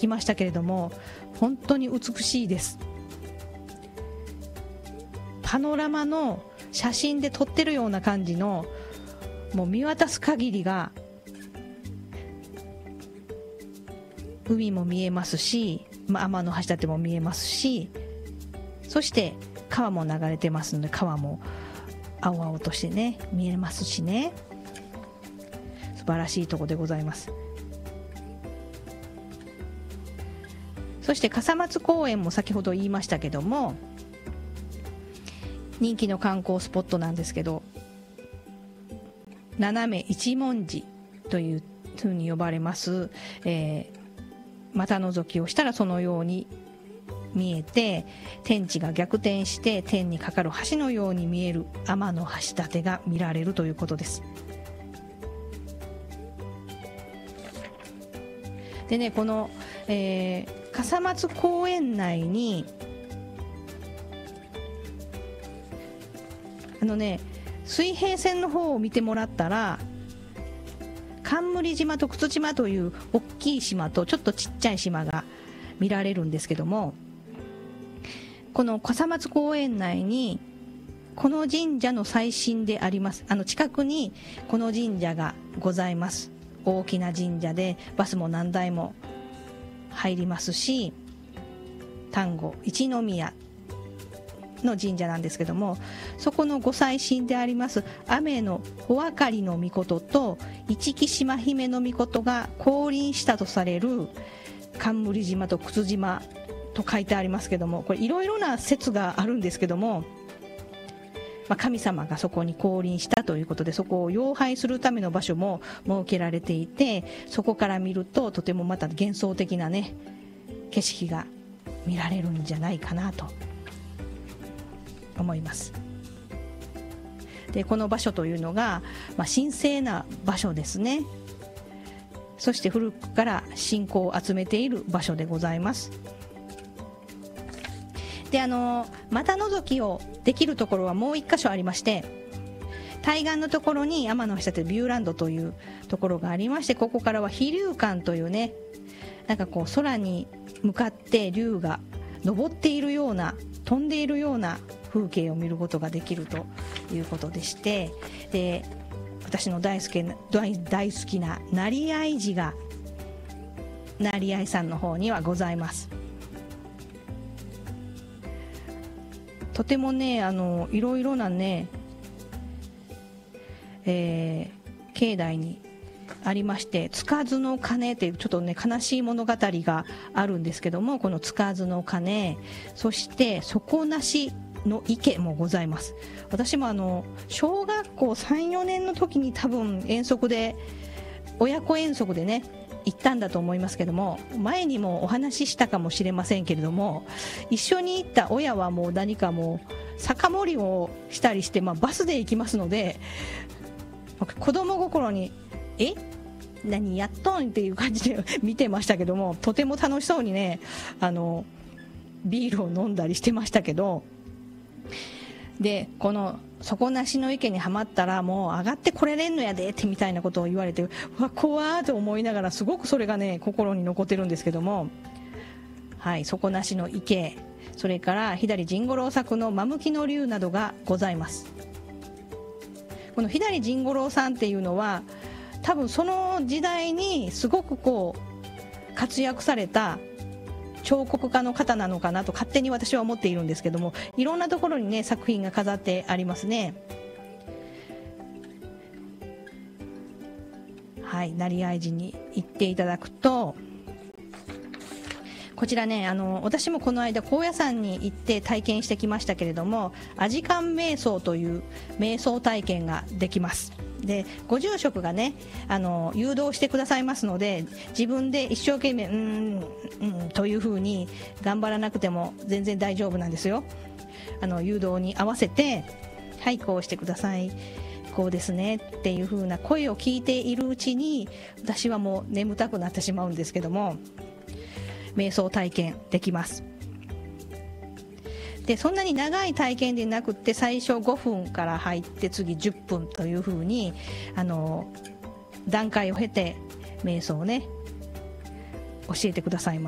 きましたけれども、本当に美しいです。パノラマの写真で撮ってるような感じの、もう見渡す限りが海も見えますし、天橋立も見えますし、そして川も流れてますので、川も青々としてね見えますしね、素晴らしいところでございます。そして笠松公園も先ほど言いましたけども、人気の観光スポットなんですけど、斜め一文字というふうに呼ばれます、股覗きをしたらそのように見えて、天地が逆転して天にかかる橋のように見える天橋立が見られるということです。でね、この、笠松公園内に水平線の方を見てもらったら、冠島と沓島という大きい島とちょっとちっちゃい島が見られるんですけども、この笠松公園内にこの神社の最新であります、近くにこの神社がございます。大きな神社でバスも何台も入りますし、丹後一宮の神社なんですけども、そこのご祭神であります雨の穂分かりの御事と一木島姫の御事が降臨したとされる冠島と沓島と書いてありますけども、これいろいろな説があるんですけども、神様がそこに降臨したということで、そこを擁拝するための場所も設けられていて、そこから見るととてもまた幻想的なね景色が見られるんじゃないかなと思います。でこの場所というのが、神聖な場所ですね。そして古くから信仰を集めている場所でございます。で股覗きをできるところはもう一箇所ありまして、対岸のところに天橋立ビューランドというところがありまして、ここからは飛龍館というね、なんかこう空に向かって龍が昇っているような、飛んでいるような風景を見ることができるということでして、で私の大好きな成合寺が成合山の方にはございます。とてもねいろいろなね、境内にありまして、つかずの鐘っていうちょっとね悲しい物語があるんですけども、このつかずの鐘、そして底なしの池もございます。私も小学校 3,4 年の時に多分親子遠足でね行ったんだと思いますけども、前にもお話ししたかもしれませんけれども、一緒に行った親はもう何かもう酒盛りをしたりして、バスで行きますので、子供心に何やっとんっていう感じで見てましたけども、とても楽しそうにねビールを飲んだりしてましたけど、でこの底なしの池にはまったらもう上がってこれれんのやでってみたいなことを言われて、うわ怖ーと思いながら、すごくそれがね心に残ってるんですけども、はい、底なしの池、それから左甚五郎作の真向の龍などがございます。この左甚五郎さんっていうのは多分その時代にすごくこう活躍された彫刻家の方なのかなと勝手に私は思っているんですけども、いろんなところにね作品が飾ってありますね。はい、成合寺に行っていただくと、こちらね私もこの間高野山に行って体験してきましたけれども、阿字観瞑想という瞑想体験ができます。でご住職がね誘導してくださいますので、自分で一生懸命というふうに頑張らなくても全然大丈夫なんですよ。誘導に合わせて、はいこうしてください、こうですねっていうふうな声を聞いているうちに、私はもう眠たくなってしまうんですけども、瞑想体験できます。でそんなに長い体験でなくって、最初5分から入って次10分というふうに段階を経て瞑想をね教えてくださいます。